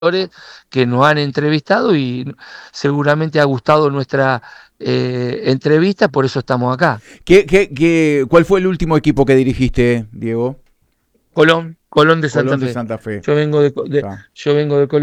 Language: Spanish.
que nos han entrevistado y seguramente ha gustado nuestra entrevista, por eso estamos acá. ¿Cuál fue el último equipo que dirigiste, Diego? Colón de Santa Colón de Fe. Santa Fe. Yo vengo de, Está. yo vengo de Colón.